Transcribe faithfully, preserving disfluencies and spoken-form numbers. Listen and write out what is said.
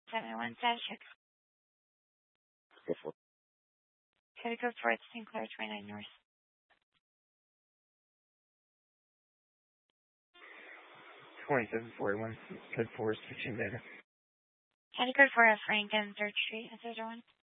seven one status check. Go for it. Code code for it, Saint Clair twenty-nine North. twenty-seven forty-one, code four is switching data. County code for F Rankin, third Street, S zero one.